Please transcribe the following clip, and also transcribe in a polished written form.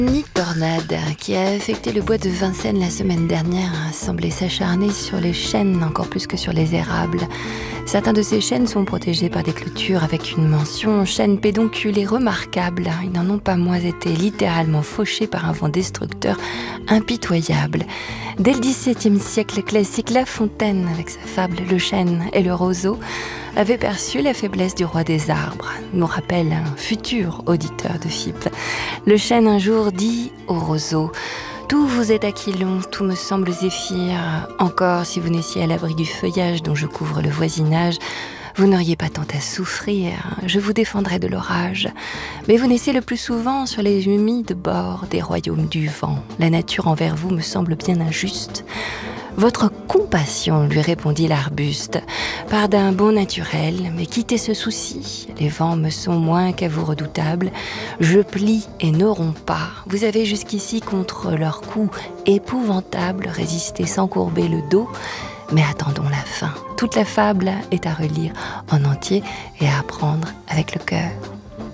Une tornade qui a affecté le bois de Vincennes la semaine dernière semblait s'acharner sur les chênes encore plus que sur les érables. Certains de ces chênes sont protégés par des clôtures avec une mention « chêne pédonculé remarquable ». Ils n'en ont pas moins été littéralement fauchés par un vent destructeur impitoyable. Dès le XVIIe siècle classique, La Fontaine, avec sa fable « Le chêne et le roseau », avait perçu la faiblesse du roi des arbres, nous rappelle un futur auditeur de FIP. Le chêne un jour dit au roseau « Tout vous est aquilon, tout me semble zéphyr. Encore si vous n'étiez à l'abri du feuillage dont je couvre le voisinage, vous n'auriez pas tant à souffrir, je vous défendrais de l'orage. Mais vous naissez le plus souvent sur les humides bords des royaumes du vent. La nature envers vous me semble bien injuste. » Votre compassion, lui répondit l'arbuste, part d'un bon naturel, mais quittez ce souci. Les vents me sont moins qu'à vous redoutables. Je plie et ne romps pas. Vous avez jusqu'ici contre leurs coups épouvantables résisté sans courber le dos. Mais attendons la fin. Toute la fable est à relire en entier et à apprendre avec le cœur.